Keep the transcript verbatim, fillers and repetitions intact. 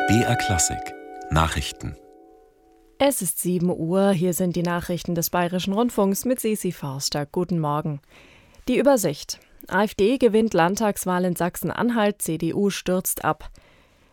B R Klassik Nachrichten. Es ist sieben Uhr, hier sind die Nachrichten des Bayerischen Rundfunks mit Sisi Forster. Guten Morgen. Die Übersicht. AfD gewinnt Landtagswahl in Sachsen-Anhalt, C D U stürzt ab.